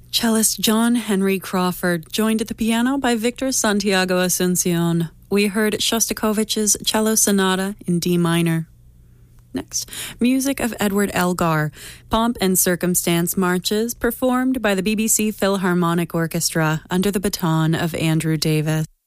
Cellist John Henry Crawford, joined at the piano by Victor Santiago Asuncion. We heard Shostakovich's Cello Sonata in D minor. Next, music of Edward Elgar, Pomp and Circumstance marches performed by the BBC Philharmonic Orchestra under the baton of Andrew Davis.